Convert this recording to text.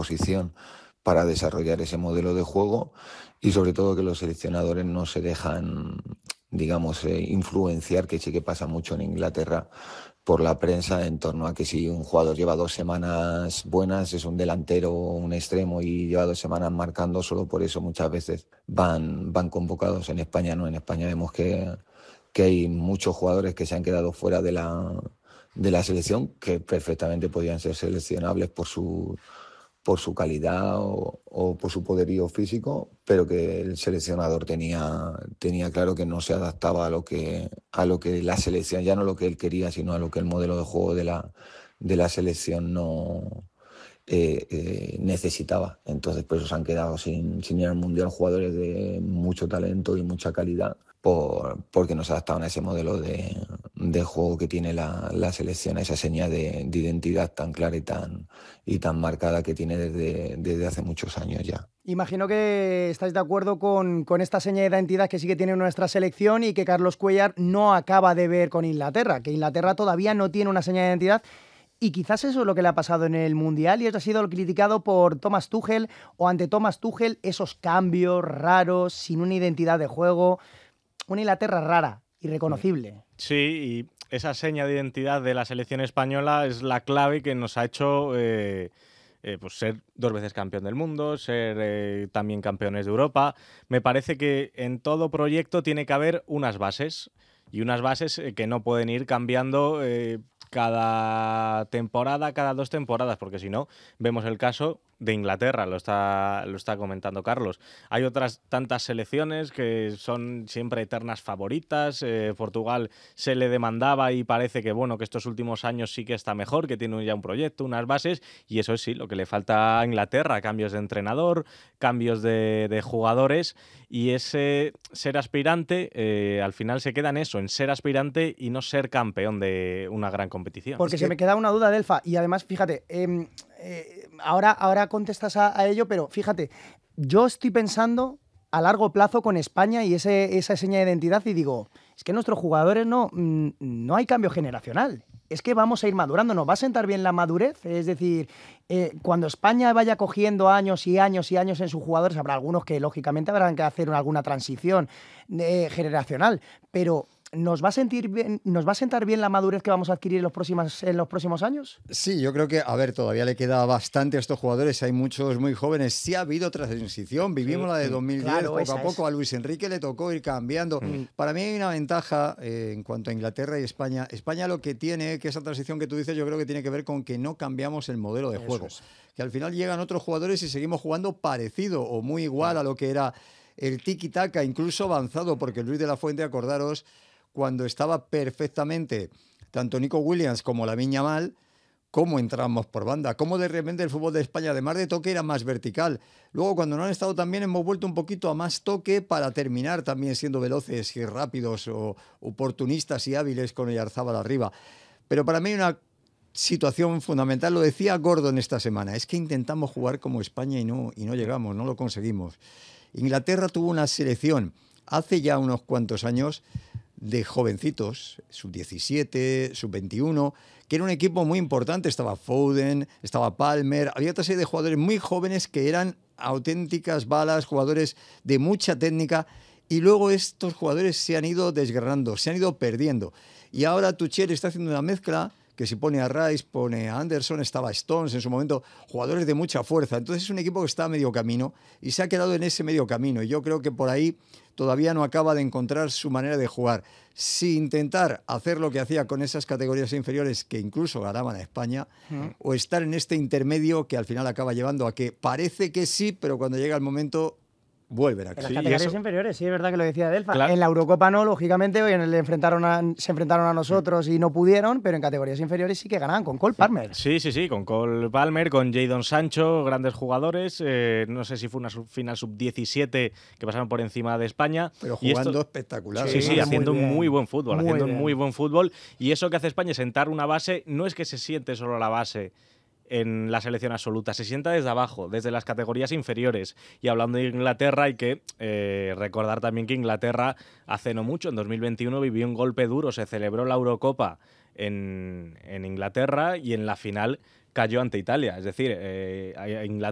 disposición para desarrollar ese modelo de juego y sobre todo que los seleccionadores no se dejan, digamos, influenciar, que sí que pasa mucho en Inglaterra, por la prensa en torno a que si un jugador lleva 2 semanas buenas, es un delantero o un extremo y lleva 2 semanas marcando, solo por eso muchas veces van convocados. En España no, en España vemos que hay muchos jugadores que se han quedado fuera de la selección, que perfectamente podían ser seleccionables por su calidad o por su poderío físico, pero que el seleccionador tenía claro que no se adaptaba a lo que la selección, ya no lo que él quería, sino a lo que el modelo de juego de la selección no necesitaba. Entonces, por eso se han quedado sin ir al Mundial jugadores de mucho talento y mucha calidad, porque no se adaptaban a ese modelo de juego que tiene la selección, a esa seña de identidad tan clara y tan marcada que tiene desde hace muchos años ya. Imagino que estáis de acuerdo con esta seña de identidad que sí que tiene nuestra selección y que Carlos Cuéllar no acaba de ver con Inglaterra, que Inglaterra todavía no tiene una seña de identidad. Y quizás eso es lo que le ha pasado en el Mundial y eso ha sido criticado por Thomas Tuchel, o ante Thomas Tuchel esos cambios raros, sin una identidad de juego, una Inglaterra rara, irreconocible. Sí, y esa seña de identidad de la selección española es la clave que nos ha hecho pues ser 2 veces campeón del mundo, ser también campeones de Europa. Me parece que en todo proyecto tiene que haber unas bases, y unas bases que no pueden ir cambiando cada temporada, cada 2 temporadas, porque si no, vemos el caso de Inglaterra, lo está comentando Carlos. Hay otras tantas selecciones que son siempre eternas favoritas. Portugal se le demandaba y parece que bueno, que estos últimos años sí que está mejor, que tiene ya un proyecto, unas bases, y eso es sí, lo que le falta a Inglaterra: cambios de entrenador, cambios de jugadores, y ese ser aspirante al final se queda en eso, en ser aspirante y no ser campeón de una gran competición. Porque se me queda una duda, Delfa, y además, fíjate, ahora contestas a ello, pero fíjate, yo estoy pensando a largo plazo con España y esa seña de identidad y digo, es que nuestros jugadores no hay cambio generacional. Es que vamos a ir madurando, nos va a sentar bien la madurez, es decir, cuando España vaya cogiendo años y años y años en sus jugadores, habrá algunos que lógicamente habrán que hacer alguna transición generacional, pero ¿nos va a sentar bien la madurez que vamos a adquirir en los próximos años? Sí, yo creo que, a ver, todavía le queda bastante a estos jugadores, hay muchos muy jóvenes, sí ha habido transición, vivimos la de 2010, claro, poco a poco a Luis Enrique le tocó ir cambiando. Para mí hay una ventaja en cuanto a Inglaterra y España. España lo que tiene, que esa transición que tú dices, yo creo que tiene que ver con que no cambiamos el modelo de juego, que al final llegan otros jugadores y seguimos jugando parecido o muy igual a lo que era el tiki-taka, incluso avanzado, porque Luis de la Fuente, acordaros, cuando estaba perfectamente tanto Nico Williams como Lamine Yamal, cómo entramos por banda, cómo de repente el fútbol de España, además de toque, era más vertical. Luego, cuando no han estado tan bien, hemos vuelto un poquito a más toque para terminar también siendo veloces y rápidos o oportunistas y hábiles con Oyarzábal arriba. Pero para mí hay una situación fundamental, lo decía Gordon esta semana, es que intentamos jugar como España y no llegamos, no lo conseguimos. Inglaterra tuvo una selección hace ya unos cuantos años de jovencitos, sub-17, sub-21, que era un equipo muy importante. Estaba Foden, estaba Palmer, había otra serie de jugadores muy jóvenes que eran auténticas balas, jugadores de mucha técnica, y luego estos jugadores se han ido desgarrando, se han ido perdiendo. Y ahora Tuchel está haciendo una mezcla que si pone a Rice, pone a Anderson, estaba Stones en su momento, jugadores de mucha fuerza. Entonces es un equipo que está a medio camino y se ha quedado en ese medio camino. Y yo creo que por ahí todavía no acaba de encontrar su manera de jugar. Si intentar hacer lo que hacía con esas categorías inferiores que incluso ganaban a España, o estar en este intermedio que al final acaba llevando a que parece que sí, pero cuando llega el momento vuelven a En caer. las categorías inferiores, sí, es verdad que lo decía Delfa. Claro. En la Eurocopa no, lógicamente, hoy se enfrentaron a nosotros y no pudieron, pero en categorías inferiores sí que ganaban con Cole Palmer. Sí, con Cole Palmer, con Jadon Sancho, grandes jugadores. No sé si fue una final sub-17 que pasaron por encima de España. Pero jugando espectacular. Sí, haciendo un muy buen fútbol. Muy buen fútbol. Y eso que hace España es sentar una base. No es que se siente solo la base en la selección absoluta, se sienta desde abajo, desde las categorías inferiores. Y hablando de Inglaterra, hay que recordar también que Inglaterra hace no mucho, en 2021, vivió un golpe duro. Se celebró la Eurocopa en Inglaterra y en la final cayó ante Italia. Es decir, Inglaterra